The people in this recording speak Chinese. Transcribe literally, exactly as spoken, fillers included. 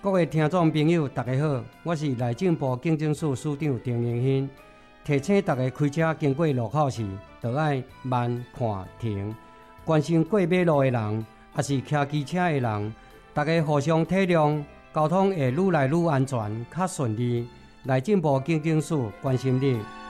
各位听众朋友，大家好，我是内政部警政署署长丁荣兴。提醒大家开车经过路口时，就要慢看停。关心过马路的人，也是骑机车的人，大家互相体谅，交通会愈来愈安全、较顺利。内政部警政署关心你。